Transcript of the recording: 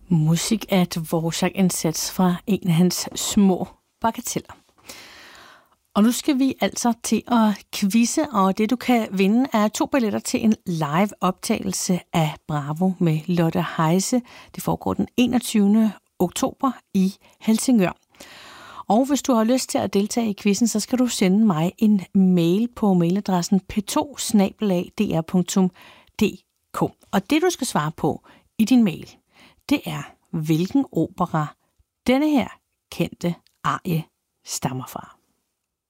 Musik af Dvorak-indsats fra en af hans små bagateller. Og nu skal vi altså til at quizze, og det du kan vinde er 2 billetter til en live optagelse af Bravo med Lotte Heise. Det foregår den 21. oktober i Helsingør. Og hvis du har lyst til at deltage i quizzen, så skal du sende mig en mail på mailadressen p2@dr.dk. Og det du skal svare på i din mail, det er, hvilken opera denne her kendte arie stammer fra.